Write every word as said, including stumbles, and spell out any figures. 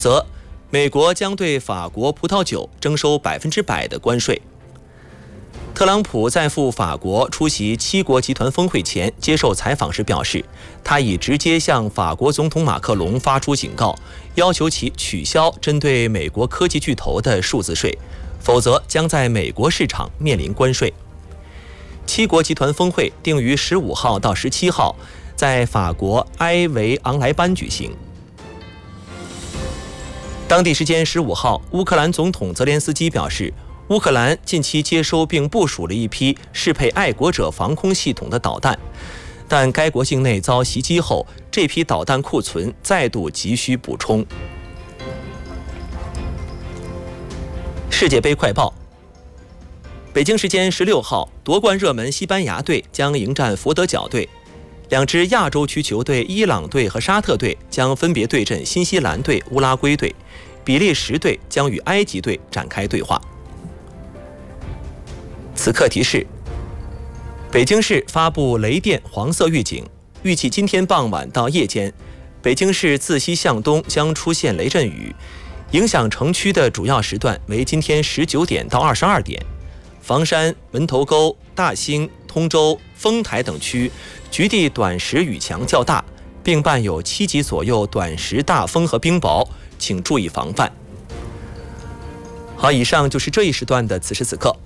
则美国将对法国葡萄酒征收百分之百的关税。特朗普在赴法国出席七国集团峰会前接受采访时表示，他已直接向法国总统马克龙发出警告，要求其取消针对美国科技巨头的数字税，否则将在美国市场面临关税。七国集团峰会定于十五号到十七号在法国埃维昂莱班举行。当地时间十五号，乌克兰总统泽连斯基表示，乌克兰近期接收并部署了一批适配爱国者防空系统的导弹，但该国境内遭袭击后，这批导弹库存再度急需补充。世界杯快报。北京时间十六号，夺冠热门西班牙队将迎战佛得角队，两支亚洲区球队伊朗队和沙特队将分别对阵新西兰队、乌拉圭队，比利时队将与埃及队展开对话。此刻提示：北京市发布雷电黄色预警，预计今天傍晚到夜间，北京市自西向东将出现雷阵雨，影响城区的主要时段为今天十九点到二十二点。房山、门头沟、大兴、通州、丰台等区局地短时雨强较大，并伴有七级左右短时大风和冰雹，请注意防范。好，以上就是这一时段的此时此刻。